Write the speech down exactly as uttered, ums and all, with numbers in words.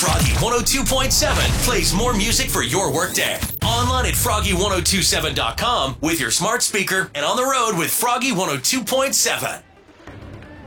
Froggy one oh two point seven plays more music for your workday. Online at froggy ten twenty-seven dot com with your smart speaker and on the road with Froggy one oh two point seven.